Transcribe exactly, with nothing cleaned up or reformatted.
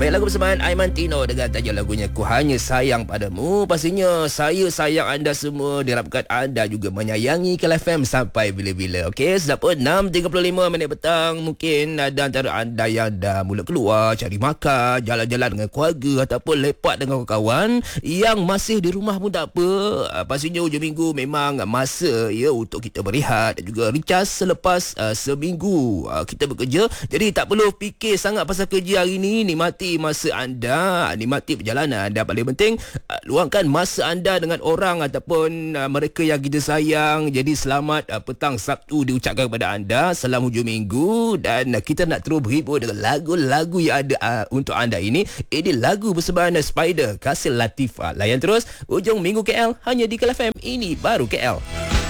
Baik, lagu persembahan Aiman Tino dengan tajuk lagunya Ku Hanya Sayang Padamu. Pastinya saya sayang anda semua. Diharapkan anda juga menyayangi Kela F M sampai bila-bila. Okey, sudah pun enam tiga puluh lima minit petang. Mungkin ada antara anda yang dah mula keluar cari makan, jalan-jalan dengan keluarga ataupun lepak dengan kawan yang masih di rumah pun tak apa. Pastinya hujung minggu memang masa ya untuk kita berehat dan juga recharge selepas uh, seminggu uh, kita bekerja. Jadi tak perlu fikir sangat pasal kerja hari ni. Nikmati masa anda, nikmati perjalanan anda. Paling penting uh, luangkan masa anda dengan orang ataupun uh, mereka yang kita sayang. Jadi selamat uh, petang Sabtu diucapkan kepada anda, salam hujung minggu, dan uh, kita nak terus berhibur dengan lagu-lagu yang ada uh, untuk anda ini. Ini lagu persembahan Spider Kasih Latifah. Layan terus hujung minggu K L hanya di Kela F M. Ini baru K L.